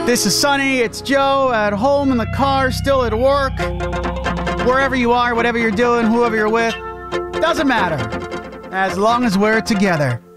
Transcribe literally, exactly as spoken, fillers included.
This is Sunny. It's Joe at home in the car, still at work. Wherever you are, whatever you're doing, whoever you're with, doesn't matter. As long as we're together.